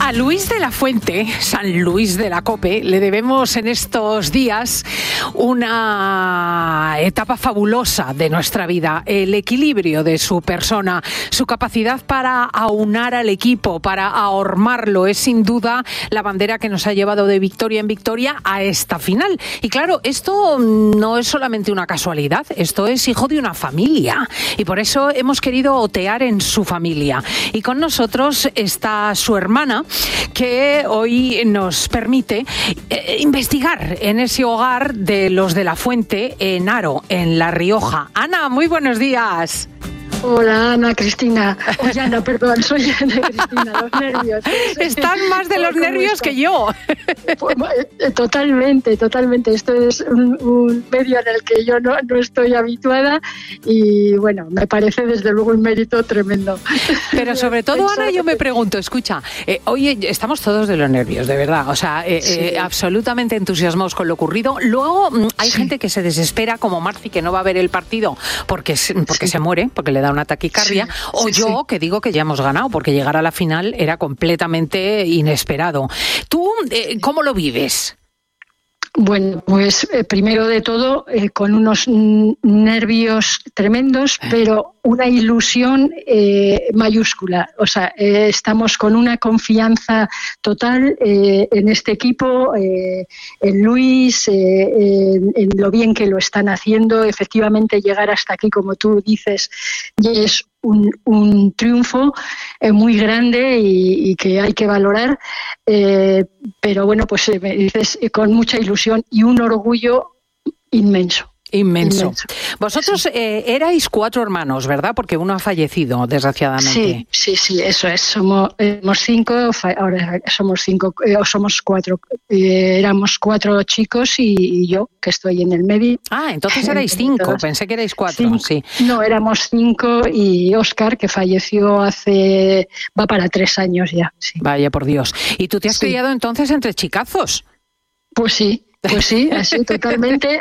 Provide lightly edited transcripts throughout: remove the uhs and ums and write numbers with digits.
A Luis de la Fuente, San Luis de la Cope, le debemos en estos días una etapa fabulosa de nuestra vida, el equilibrio de su persona, su capacidad para aunar al equipo, para ahormarlo, es sin duda la bandera que nos ha llevado de victoria en victoria a esta final. Y claro, esto no es solamente una casualidad, esto es hijo de una familia y por eso hemos querido otear en su familia. Y con nosotros está su hermana, que hoy nos permite investigar en ese hogar de los de la Fuente, en Haro, en La Rioja. Ana, muy buenos días. Hola, Ana Cristina. Oye, Ana, perdón, soy Ana Cristina, los nervios. Están más de los nervios que yo. Totalmente. Esto es un medio en el que yo no estoy habituada y, bueno, me parece desde luego un mérito tremendo. Pero sobre todo, Ana, yo me pregunto, escucha, hoy estamos todos de los nervios, de verdad, o sea, sí. Absolutamente entusiasmados con lo ocurrido. Luego hay gente que se desespera, como Marci, que no va a ver el partido porque se muere, porque le da una taquicardia, yo que digo que ya hemos ganado, porque llegar a la final era completamente inesperado. ¿Tú cómo lo vives? Bueno, pues primero de todo con unos nervios tremendos, pero una ilusión mayúscula. O sea, estamos con una confianza total en este equipo, en Luis, en lo bien que lo están haciendo. Efectivamente, llegar hasta aquí, como tú dices, es un triunfo muy grande y que hay que valorar, pero bueno, pues me dices con mucha ilusión y un orgullo inmenso. Inmenso. Vosotros erais 4 hermanos, ¿verdad? Porque uno ha fallecido, desgraciadamente. Sí, eso es. Somos 5, ahora somos 5, somos 4. Éramos 4 chicos y yo, que estoy en el medio. Ah, entonces erais 5, pensé que erais 4, sí. No, éramos 5 y Óscar, que falleció va para 3 años ya. Sí. Vaya por Dios. ¿Y tú te has criado entonces entre chicazos? Pues sí, así totalmente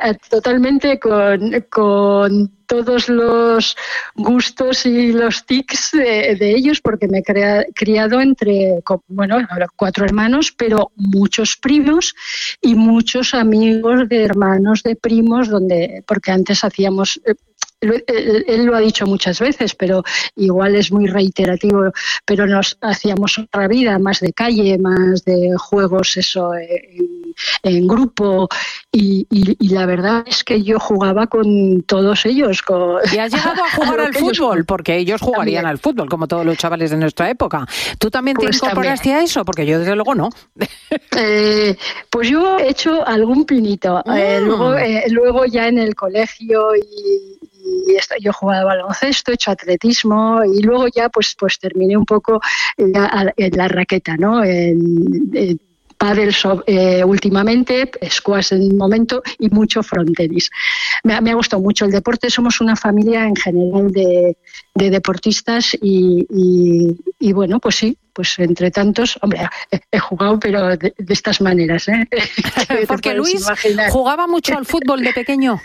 con todos los gustos y los tics de ellos, porque me he criado entre, 4 hermanos, pero muchos primos y muchos amigos de hermanos, de primos, porque antes hacíamos... Él lo ha dicho muchas veces, pero igual es muy reiterativo, pero nos hacíamos otra vida más de calle, más de juegos en grupo y la verdad es que yo jugaba con todos ellos. ¿Y has llegado a jugar al fútbol? Porque ellos jugarían también al fútbol, como todos los chavales de nuestra época. ¿Tú también te incorporaste a eso? Porque yo desde luego no. Pues yo he hecho algún pinito. Luego ya en el colegio yo he jugado baloncesto, he hecho atletismo y luego ya pues terminé un poco en la raqueta, ¿no? En pádel últimamente, squash en un momento y mucho frontenis. Me ha gustado mucho el deporte, somos una familia en general de deportistas y bueno, pues sí, pues entre tantos, hombre, he jugado pero de estas maneras, ¿eh? Porque Luis jugaba mucho al fútbol de pequeño.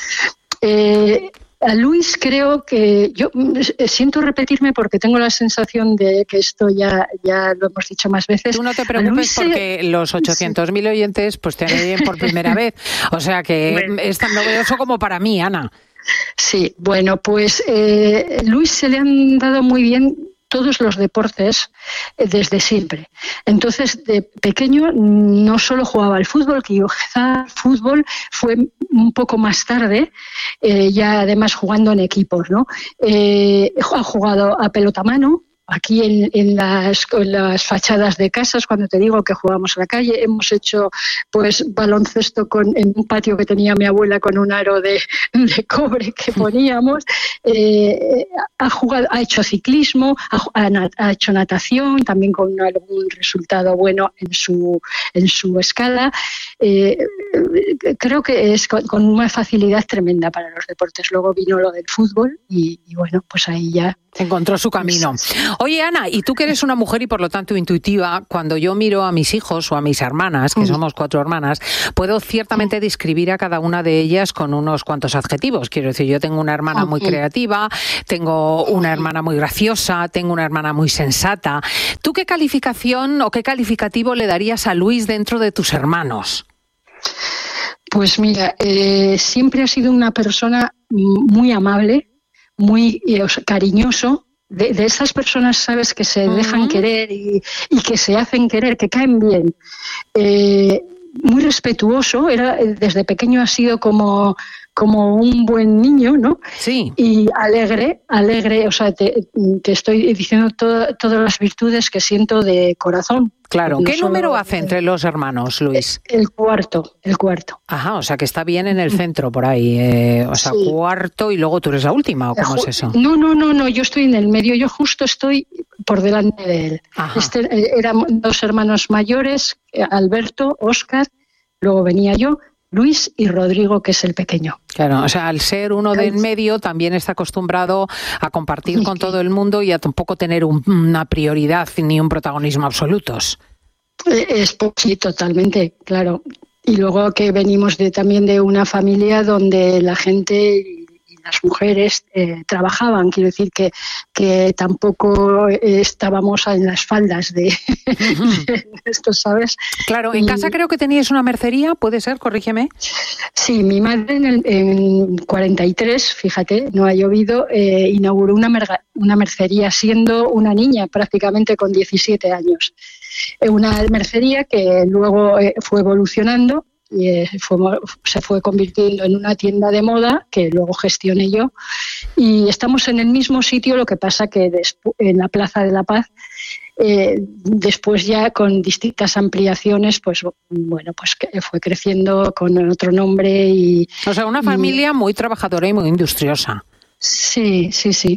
A Luis creo que yo siento repetirme porque tengo la sensación de que esto ya lo hemos dicho más veces. Tú no te preocupes porque los 800.000 oyentes pues te oyen por primera vez. O sea que es tan novedoso como para mí, Ana. Sí, bueno, pues Luis se le han dado muy bien todos los deportes desde siempre. Entonces, de pequeño no solo jugaba al fútbol, que yo quizá fútbol fue un poco más tarde, ya además jugando en equipos, ¿no? Ha jugado a pelota mano. Aquí en las fachadas de casas, cuando te digo que jugábamos a la calle, hemos hecho pues baloncesto en un patio que tenía mi abuela con un aro de cobre que poníamos. Ha hecho ciclismo, ha hecho natación, también con algún resultado bueno en su escala. Creo que es con una facilidad tremenda para los deportes. Luego vino lo del fútbol y bueno, pues ahí ya Encontró su camino. Oye, Ana, y tú que eres una mujer y por lo tanto intuitiva, cuando yo miro a mis hijos o a mis hermanas, que somos 4 hermanas, puedo ciertamente describir a cada una de ellas con unos cuantos adjetivos. Quiero decir, yo tengo una hermana muy creativa, tengo una hermana muy graciosa, tengo una hermana muy sensata. ¿Tú qué calificación o qué calificativo le darías a Luis dentro de tus hermanos? Pues mira, siempre ha sido una persona muy amable, muy cariñoso, de esas personas, sabes, que se dejan querer y que se hacen querer, que caen bien. Muy respetuoso, desde pequeño ha sido como un buen niño, ¿no? Sí. Y alegre, o sea, te estoy diciendo todas las virtudes que siento de corazón. Claro. ¿Qué número hace entre los hermanos, Luis? El cuarto. Ajá, o sea que está bien en el centro, por ahí. O sea, sí. Cuarto y luego tú eres la última, ¿o cómo es eso? No, yo estoy en el medio, yo justo estoy por delante de él. Eran 2 hermanos mayores, Alberto, Óscar, luego venía yo, Luis y Rodrigo, que es el pequeño. Claro, o sea, al ser uno de en medio también está acostumbrado a compartir con todo el mundo y a tampoco tener una prioridad ni un protagonismo absolutos. Sí, totalmente, claro. Y luego que venimos también de una familia donde la gente y las mujeres trabajaban, quiero decir que tampoco estábamos en las faldas de esto, ¿sabes? Claro, en casa creo que teníais una mercería, ¿puede ser? Corrígeme. Sí, mi madre en 43, fíjate, no ha llovido, inauguró una mercería siendo una niña prácticamente con 17 años. Una mercería que luego fue evolucionando y se fue convirtiendo en una tienda de moda que luego gestioné yo, y estamos en el mismo sitio, lo que pasa que en la Plaza de la Paz, después ya con distintas ampliaciones, pues bueno, pues que fue creciendo con otro nombre o sea, una familia muy trabajadora y muy industriosa. Sí.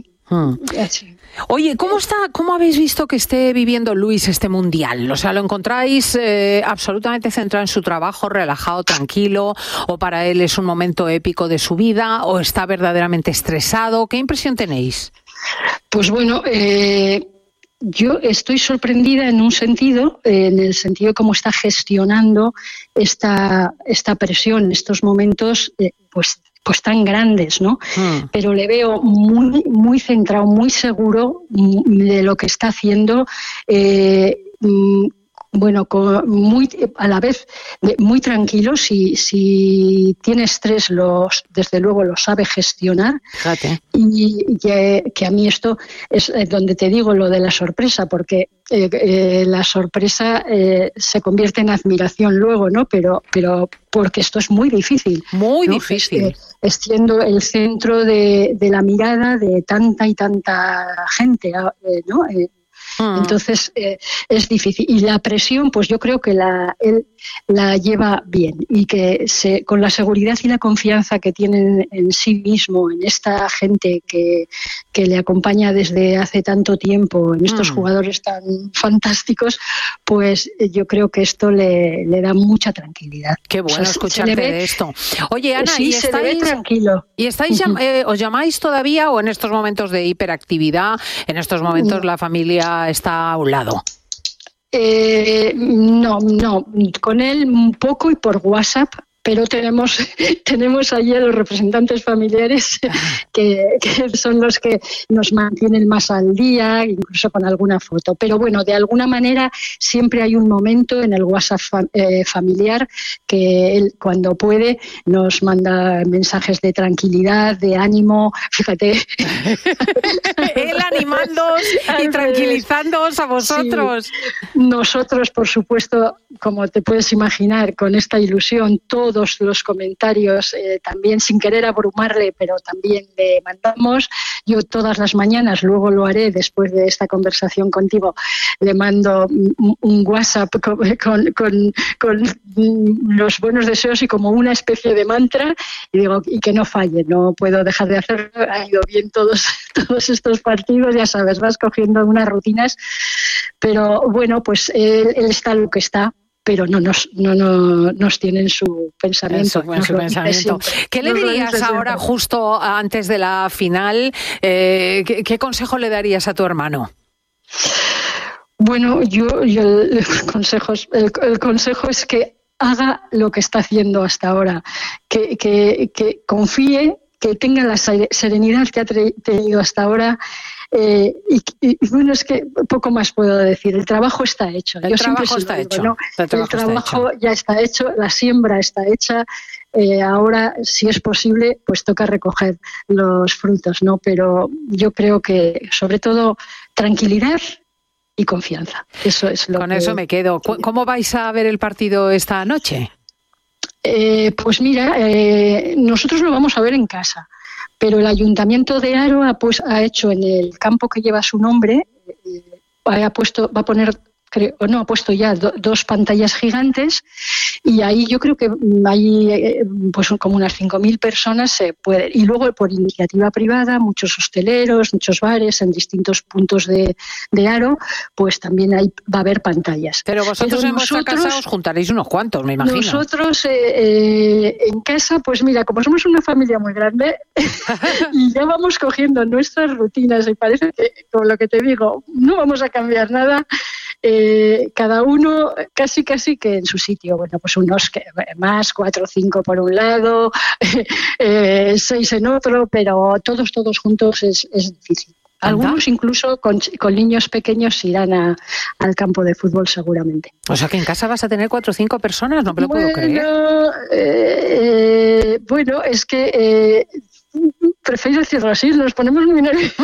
Oye, ¿cómo habéis visto que esté viviendo Luis este mundial? O sea, ¿lo encontráis absolutamente centrado en su trabajo, relajado, tranquilo, o para él es un momento épico de su vida, o está verdaderamente estresado? ¿Qué impresión tenéis? Pues bueno, yo estoy sorprendida en el sentido de cómo está gestionando esta presión, estos momentos, pues tan grandes, ¿no? Pero le veo muy, muy centrado, muy seguro de lo que está haciendo, bueno, a la vez muy tranquilo. Si tiene estrés, desde luego lo sabe gestionar. Fíjate. Y que a mí esto es donde te digo lo de la sorpresa, porque la sorpresa se convierte en admiración luego, ¿no? Pero porque esto es muy difícil. Muy ¿no? difícil. Es siendo el centro de la mirada de tanta y tanta gente, ¿no? Entonces es difícil, y la presión pues yo creo que él la lleva bien, y que con la seguridad y la confianza que tiene en sí mismo, en esta gente que le acompaña desde hace tanto tiempo, en estos jugadores tan fantásticos, pues yo creo que esto le da mucha tranquilidad. Qué bueno escucharte de esto. Oye, Ana, sí, se le ve tranquilo. ¿Y estáis os llamáis todavía, o en estos momentos de hiperactividad, en estos momentos la familia está a un lado? No, con él un poco y por WhatsApp, pero tenemos allí a los representantes familiares que son los que nos mantienen más al día, incluso con alguna foto. Pero bueno, de alguna manera siempre hay un momento en el WhatsApp familiar que él, cuando puede, nos manda mensajes de tranquilidad, de ánimo, fíjate. Él animándoos y tranquilizándoos a vosotros. Sí. Nosotros, por supuesto, como te puedes imaginar, con esta ilusión, todos los comentarios, también sin querer abrumarle, pero también le mandamos. Yo todas las mañanas, luego lo haré después de esta conversación contigo, le mando un WhatsApp con los buenos deseos y como una especie de mantra, y digo, y que no falle, no puedo dejar de hacerlo. Ha ido bien todos estos partidos, ya sabes, vas cogiendo unas rutinas, pero bueno, pues él está lo que está. pero no nos tienen su pensamiento. Su pensamiento. ¿Qué le dirías ahora, justo antes de la final? ¿Qué consejo le darías a tu hermano? Bueno, yo el consejo es que haga lo que está haciendo hasta ahora, que confíe, que tenga la serenidad que ha tenido hasta ahora. Y bueno, es que poco más puedo decir. El trabajo está hecho. El trabajo está hecho. ¿no? El trabajo ya está hecho, la siembra está hecha. Ahora, si es posible, pues toca recoger los frutos, ¿no? Pero yo creo que, sobre todo, tranquilidad y confianza. Eso es lo Con eso me quedo. ¿Cómo vais a ver el partido esta noche? Pues mira, nosotros lo vamos a ver en casa, pero el Ayuntamiento de Haro ha hecho en el campo que lleva su nombre, ha puesto ya dos pantallas gigantes, y ahí yo creo que hay pues como unas 5.000 personas se puede, y luego por iniciativa privada muchos hosteleros, muchos bares en distintos puntos de Haro, pues también va a haber pantallas. Pero vosotros en vuestra casa os juntaréis unos cuantos, me imagino. Nosotros en casa, pues mira, como somos una familia muy grande y ya vamos cogiendo nuestras rutinas, y parece que, con lo que te digo, no vamos a cambiar nada. Cada uno casi que en su sitio. Bueno, pues unos más, 4 o 5 por un lado, 6 en otro, pero todos juntos es difícil. Algunos incluso con niños pequeños irán al campo de fútbol seguramente. O sea que en casa vas a tener 4 o 5 personas, no me lo puedo creer. Bueno, es que prefiero decirlo así, nos ponemos muy nerviosos.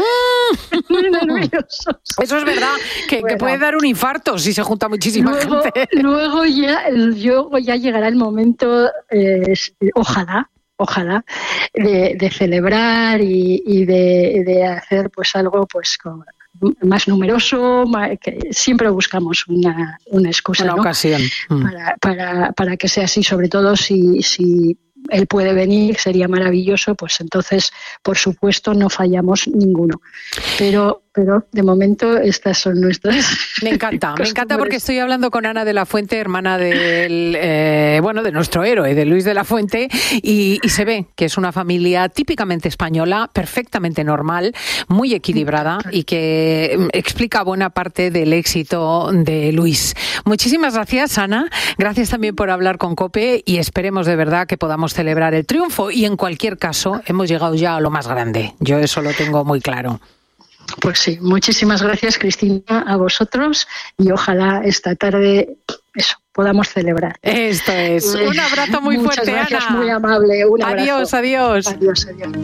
Eso es verdad, que puede dar un infarto si se junta muchísima gente. Luego ya llegará el momento, ojalá, de celebrar y de hacer pues algo pues más numeroso, que siempre buscamos una excusa, una ocasión para que sea así, sobre todo si él puede venir, sería maravilloso, pues entonces, por supuesto, no fallamos ninguno. Pero de momento estas son nuestras. Me encanta porque estoy hablando con Ana de la Fuente, hermana de nuestro héroe, de Luis de la Fuente, y se ve que es una familia típicamente española, perfectamente normal, muy equilibrada y que explica buena parte del éxito de Luis. Muchísimas gracias, Ana. Gracias también por hablar con COPE y esperemos de verdad que podamos celebrar el triunfo, y en cualquier caso hemos llegado ya a lo más grande. Yo eso lo tengo muy claro. Pues sí, muchísimas gracias, Cristina, a vosotros, y ojalá esta tarde podamos celebrar. Esto es. Un abrazo muy fuerte, gracias, Ana. Muy amable. Un abrazo. Adiós. Adiós.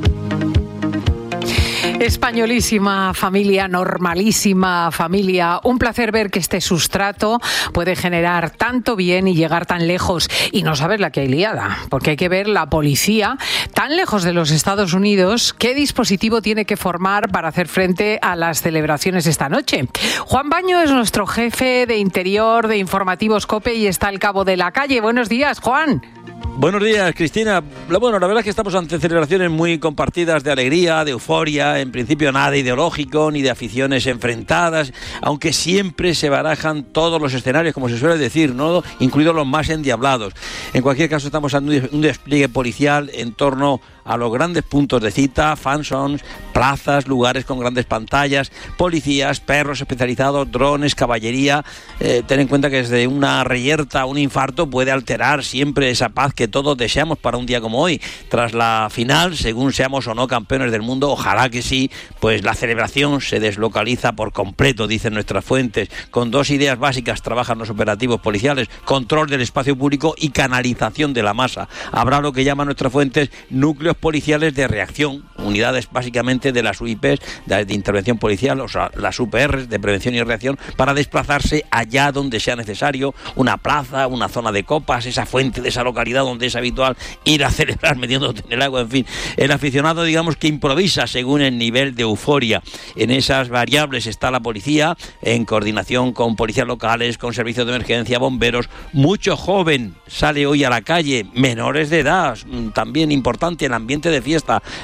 Españolísima familia, normalísima familia. Un placer ver que este sustrato puede generar tanto bien y llegar tan lejos. Y no sabes la que hay liada, porque hay que ver la policía tan lejos de los Estados Unidos, qué dispositivo tiene que formar para hacer frente a las celebraciones esta noche. Juan Baño es nuestro jefe de Interior de Informativos COPE y está al cabo de la calle. Buenos días, Juan. Buenos días, Cristina. La verdad es que estamos ante celebraciones muy compartidas de alegría, de euforia, en principio nada ideológico ni de aficiones enfrentadas, aunque siempre se barajan todos los escenarios, como se suele decir, ¿no?, incluidos los más endiablados. En cualquier caso, estamos ante un despliegue policial en torno a los grandes puntos de cita, fanzones, plazas, lugares con grandes pantallas, policías, perros especializados, drones, caballería. Ten en cuenta que desde una reyerta a un infarto puede alterar siempre esa paz que todos deseamos para un día como hoy. Tras la final, según seamos o no campeones del mundo, ojalá que sí, pues la celebración se deslocaliza por completo, dicen nuestras fuentes. Con 2 ideas básicas trabajan los operativos policiales: control del espacio público y canalización de la masa. Habrá lo que llaman nuestras fuentes núcleos policiales de reacción, unidades básicamente de las UIPs, de intervención policial, o sea, las UPRs de prevención y reacción, para desplazarse allá donde sea necesario, una plaza, una zona de copas, esa fuente de esa localidad donde es habitual ir a celebrar metiéndote en el agua, en fin. El aficionado, digamos, que improvisa según el nivel de euforia. En esas variables está la policía, en coordinación con policías locales, con servicios de emergencia, bomberos. Mucho joven sale hoy a la calle, menores de edad, también importante el ambiente de fiesta, la relajación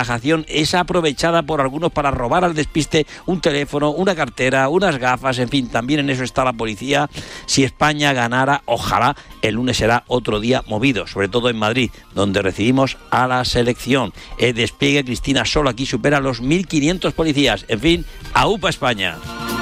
relajación es aprovechada por algunos para robar al despiste un teléfono, una cartera, unas gafas, en fin, también en eso está la policía. Si España ganara, ojalá el lunes será otro día movido, sobre todo en Madrid, donde recibimos a la selección. El despliegue, Cristina, solo aquí supera los 1.500 policías. En fin, ¡aupa España!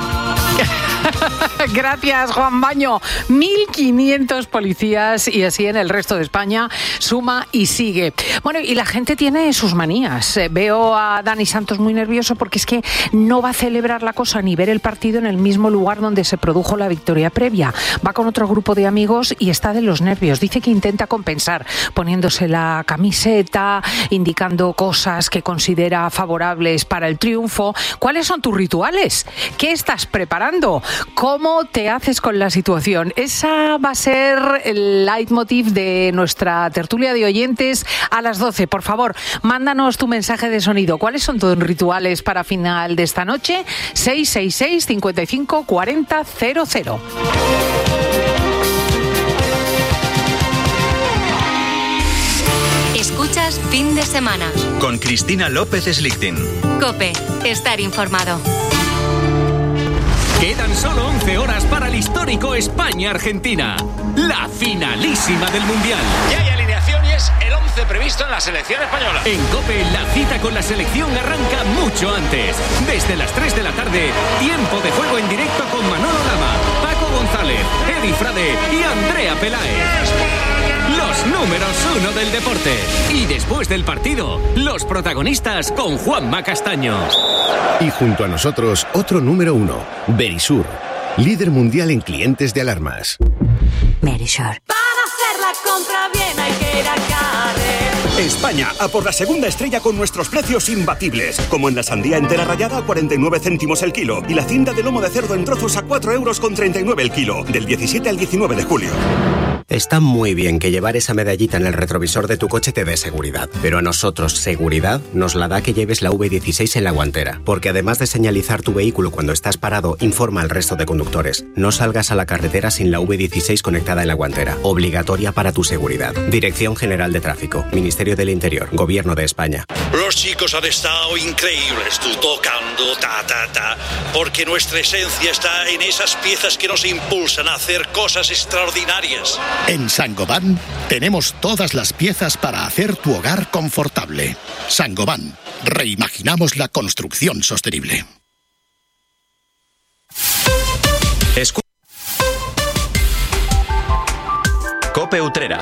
Gracias, Juan Baño. 1.500 policías y así en el resto de España suma y sigue. Bueno, y la gente tiene sus manías. Veo a Dani Santos muy nervioso porque es que no va a celebrar la cosa ni ver el partido en el mismo lugar donde se produjo la victoria previa. Va con otro grupo de amigos y está de los nervios. Dice que intenta compensar poniéndose la camiseta, indicando cosas que considera favorables para el triunfo. ¿Cuáles son tus rituales? ¿Qué estás preparando? ¿Cómo te haces con la situación? Esa va a ser el leitmotiv de nuestra tertulia de oyentes a las 12. Por favor, mándanos tu mensaje de sonido. ¿Cuáles son tus rituales para final de esta noche? 666 55 40 00. Escuchas Fin de Semana con Cristina López Slichting. COPE. Estar informado. Quedan solo 11 horas para el histórico España-Argentina, la finalísima del Mundial. Ya hay alineación y es el 11 previsto en la selección española. En COPE, la cita con la selección arranca mucho antes. Desde las 3 de la tarde, tiempo de juego en directo con Manolo Lama, Paco González, Edi Frade y Andrea Peláez. Los números 1 del deporte. Y después del partido, los protagonistas con Juanma Castaño. Y junto a nosotros, otro número 1, Verisur, líder mundial en clientes de alarmas. Verisur. Para hacer la compra bien hay que ir a Carrer. España, a por la segunda estrella con nuestros precios imbatibles. Como en la sandía entera rallada a 49 céntimos el kilo. Y la cinta de lomo de cerdo en trozos a 4,39 € el kilo. Del 17 al 19 de julio. Está muy bien que llevar esa medallita en el retrovisor de tu coche te dé seguridad, pero a nosotros seguridad nos la da que lleves la V16 en la guantera, porque además de señalizar tu vehículo cuando estás parado, informa al resto de conductores. No salgas a la carretera sin la V16 conectada en la guantera, obligatoria para tu seguridad. Dirección General de Tráfico, Ministerio del Interior, Gobierno de España. Los chicos han estado increíbles, tú tocando, porque nuestra esencia está en esas piezas que nos impulsan a hacer cosas extraordinarias. En Saint-Gobain tenemos todas las piezas para hacer tu hogar confortable. Saint-Gobain, reimaginamos la construcción sostenible. COPE Utrera.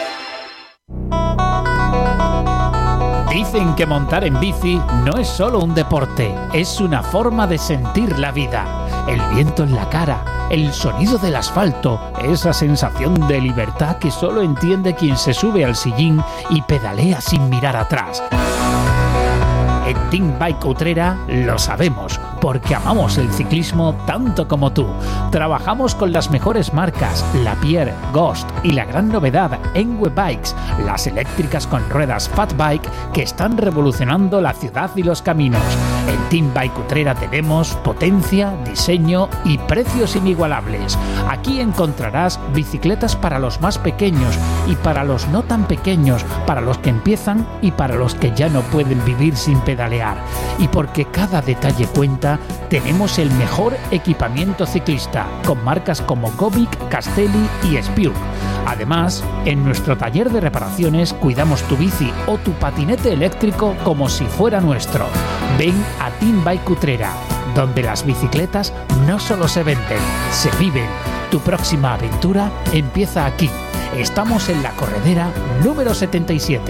Dicen que montar en bici no es solo un deporte, es una forma de sentir la vida. El viento en la cara, el sonido del asfalto, esa sensación de libertad que solo entiende quien se sube al sillín y pedalea sin mirar atrás. En Team Bike Utrera lo sabemos, porque amamos el ciclismo tanto como tú. Trabajamos con las mejores marcas, Lapierre, Ghost y la gran novedad, Enwe Bikes, las eléctricas con ruedas Fat Bike que están revolucionando la ciudad y los caminos. En Team Bike Utrera tenemos potencia, diseño y precios inigualables. Aquí encontrarás bicicletas para los más pequeños y para los no tan pequeños, para los que empiezan y para los que ya no pueden vivir sin pedalear. Y porque cada detalle cuenta, tenemos el mejor equipamiento ciclista, con marcas como Gobic, Castelli y Spiur. Además, en nuestro taller de reparaciones cuidamos tu bici o tu patinete eléctrico como si fuera nuestro. Ven a Team Bike Utrera, donde las bicicletas no solo se venden, se viven. Tu próxima aventura empieza aquí. Estamos en la corredera número 77.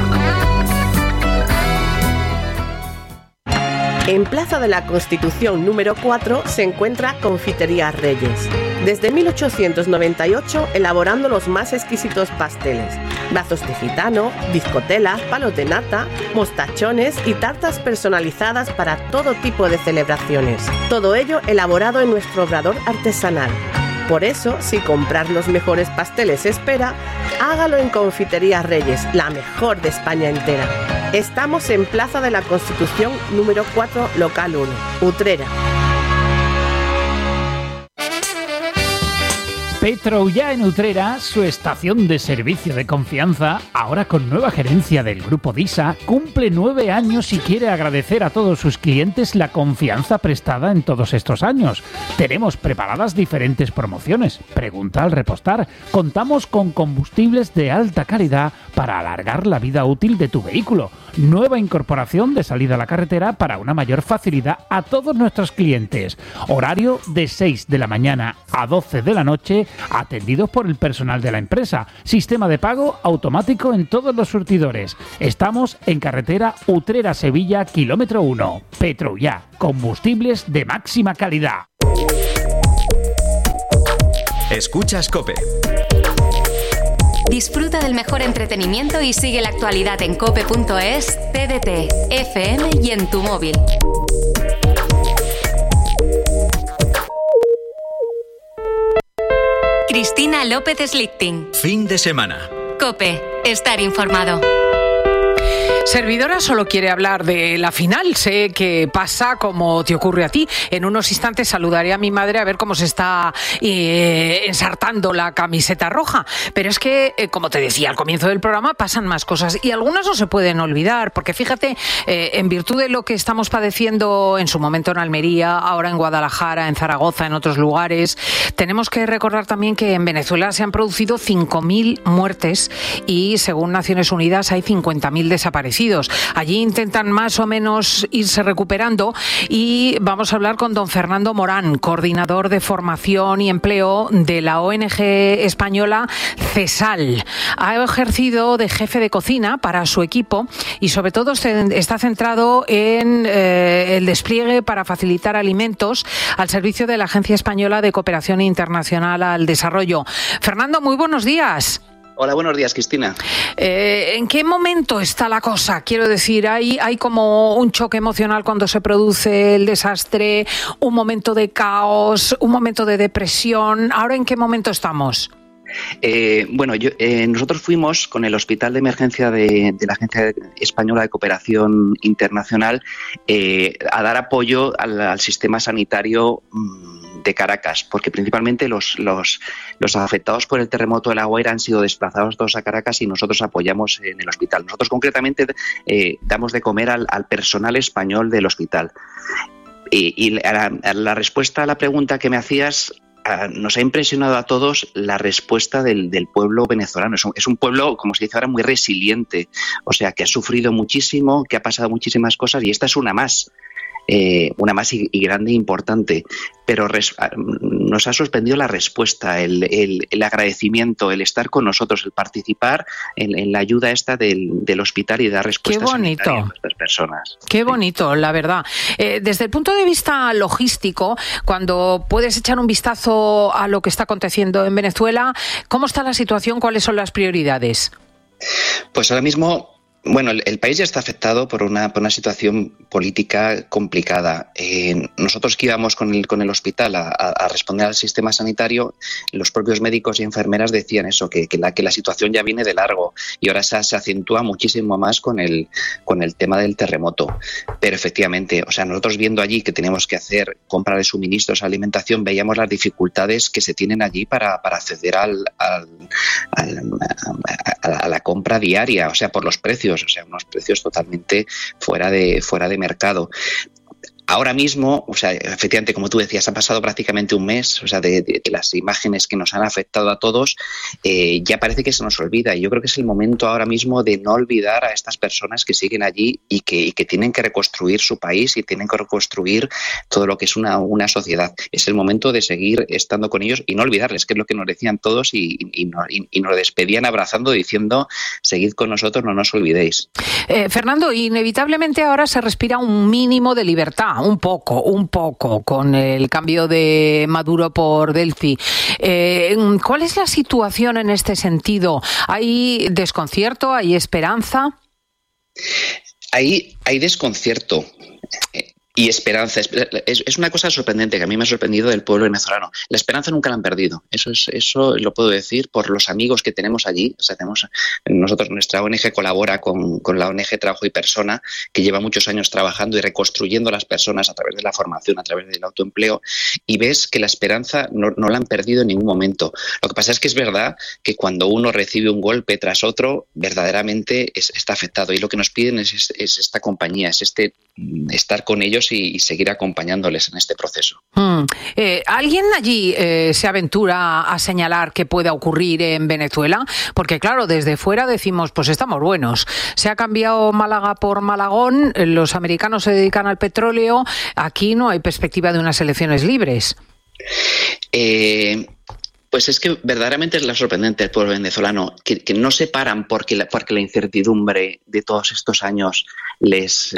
En Plaza de la Constitución número 4 se encuentra Confitería Reyes. Desde 1898 elaborando los más exquisitos pasteles, brazos de gitano, bizcotelas, palos de nata, mostachones y tartas personalizadas para todo tipo de celebraciones. Todo ello elaborado en nuestro obrador artesanal. Por eso, si comprar los mejores pasteles espera, hágalo en Confitería Reyes, la mejor de España entera. Estamos en Plaza de la Constitución número 4, local 1, Utrera. Petroullà en Utrera, su estación de servicio de confianza, ahora con nueva gerencia del Grupo DISA, cumple 9 años y quiere agradecer a todos sus clientes la confianza prestada en todos estos años. Tenemos preparadas diferentes promociones. Pregunta al repostar. Contamos con combustibles de alta calidad para alargar la vida útil de tu vehículo. Nueva incorporación de salida a la carretera para una mayor facilidad a todos nuestros clientes. Horario de 6 de la mañana a 12 de la noche, atendidos por el personal de la empresa. Sistema de pago automático en todos los surtidores. Estamos en carretera Utrera-Sevilla, kilómetro 1. Petroullà, combustibles de máxima calidad. Escuchas COPE. Disfruta del mejor entretenimiento y sigue la actualidad en cope.es, TDT, FM y en tu móvil. Cristina López Slichting. Fin de semana. COPE. Estar informado. Servidora solo quiere hablar de la final. Sé que pasa como te ocurre a ti. En unos instantes saludaré a mi madre a ver cómo se está ensartando la camiseta roja. Pero es que, como te decía al comienzo del programa, pasan más cosas y algunas no se pueden olvidar. Porque fíjate, en virtud de lo que estamos padeciendo en su momento en Almería, ahora en Guadalajara, en Zaragoza, en otros lugares, tenemos que recordar también que en Venezuela se han producido 5.000 muertes y, según Naciones Unidas, hay 50.000 desaparecidos. Allí intentan más o menos irse recuperando y vamos a hablar con don Fernando Morán, coordinador de formación y empleo de la ONG española CESAL. Ha ejercido de jefe de cocina para su equipo y sobre todo está centrado en el despliegue para facilitar alimentos al servicio de la Agencia Española de Cooperación Internacional al Desarrollo. Fernando, muy buenos días. Hola, buenos días, Cristina. ¿En qué momento está la cosa? Quiero decir, hay como un choque emocional cuando se produce el desastre, un momento de caos, un momento de depresión. ¿Ahora en qué momento estamos? Nosotros fuimos con el Hospital de Emergencia de la Agencia Española de Cooperación Internacional a dar apoyo al sistema sanitario de Caracas, porque principalmente los afectados por el terremoto de La Guaira han sido desplazados todos a Caracas y nosotros apoyamos en el hospital. Nosotros concretamente damos de comer al personal español del hospital. Y la respuesta a la pregunta que me hacías, nos ha impresionado a todos la respuesta del pueblo venezolano. Es un pueblo, como se dice ahora, muy resiliente, o sea, que ha sufrido muchísimo, que ha pasado muchísimas cosas y esta es una más y grande e importante, pero nos ha sorprendido la respuesta, el agradecimiento, el estar con nosotros, el participar en la ayuda esta del hospital y dar respuestas a estas personas. Qué bonito, la verdad. Desde el punto de vista logístico, cuando puedes echar un vistazo a lo que está aconteciendo en Venezuela, ¿cómo está la situación? ¿Cuáles son las prioridades? Pues ahora mismo, bueno, el país ya está afectado por una situación política complicada. Nosotros que íbamos con el hospital a responder al sistema sanitario, los propios médicos y enfermeras decían eso, que la situación ya viene de largo y ahora se acentúa muchísimo más con el tema del terremoto. Pero efectivamente, o sea, nosotros viendo allí que tenemos que hacer compra de suministros, alimentación, veíamos las dificultades que se tienen allí para acceder a la compra diaria, o sea, por los precios. O sea, unos precios totalmente fuera de mercado. Ahora mismo, o sea, efectivamente, como tú decías, ha pasado prácticamente un mes, o sea, de las imágenes que nos han afectado a todos, ya parece que se nos olvida. Y yo creo que es el momento ahora mismo de no olvidar a estas personas que siguen allí y que tienen que reconstruir su país y tienen que reconstruir todo lo que es una sociedad. Es el momento de seguir estando con ellos y no olvidarles, que es lo que nos decían todos y nos despedían abrazando diciendo, seguid con nosotros, no nos olvidéis. Fernando, inevitablemente ahora se respira un mínimo de libertad. Un poco, con el cambio de Maduro por Delcy. ¿Cuál es la situación en este sentido? ¿Hay desconcierto? ¿Hay esperanza? Hay desconcierto. Y esperanza. Es una cosa sorprendente que a mí me ha sorprendido del pueblo venezolano. La esperanza nunca la han perdido. Eso lo puedo decir por los amigos que tenemos allí. O sea, nosotros, nuestra ONG colabora con la ONG Trabajo y Persona, que lleva muchos años trabajando y reconstruyendo a las personas a través de la formación, a través del autoempleo, y ves que la esperanza no la han perdido en ningún momento. Lo que pasa es que es verdad que cuando uno recibe un golpe tras otro, verdaderamente está afectado. Y lo que nos piden es esta compañía, es estar con ellos y seguir acompañándoles en este proceso. ¿Alguien allí se aventura a señalar qué pueda ocurrir en Venezuela? Porque claro, desde fuera decimos, pues estamos buenos. Se ha cambiado Málaga por Malagón, los americanos se dedican al petróleo, aquí no hay perspectiva de unas elecciones libres. Pues es que verdaderamente es la sorprendente del pueblo venezolano, que no se paran porque la incertidumbre de todos estos años les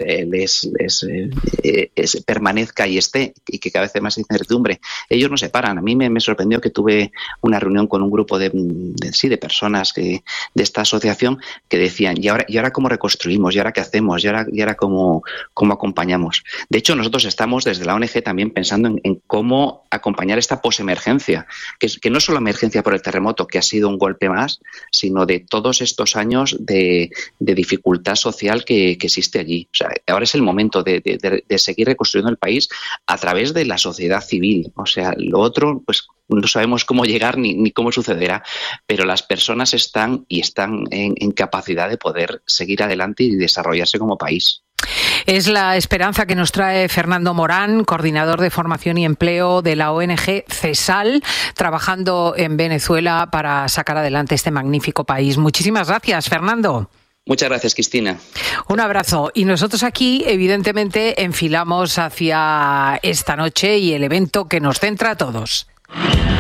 permanezca y esté, y que cada vez hay más incertidumbre. Ellos no se paran. A mí me sorprendió que tuve una reunión con un grupo de personas de esta asociación que decían, ¿y ahora cómo reconstruimos? ¿Y ahora qué hacemos? ¿Y ahora cómo acompañamos? De hecho, nosotros estamos desde la ONG también pensando en cómo acompañar esta posemergencia, que no es solo emergencia por el terremoto, que ha sido un golpe más, sino de todos estos años de dificultad social que existe allí. O sea, ahora es el momento de seguir reconstruyendo el país a través de la sociedad civil. O sea, lo otro, pues no sabemos cómo llegar ni cómo sucederá, pero las personas están en capacidad de poder seguir adelante y desarrollarse como país. Es la esperanza que nos trae Fernando Morán, coordinador de formación y empleo de la ONG CESAL, trabajando en Venezuela para sacar adelante este magnífico país. Muchísimas gracias, Fernando. Muchas gracias, Cristina. Un abrazo. Y nosotros aquí, evidentemente, enfilamos hacia esta noche y el evento que nos centra a todos.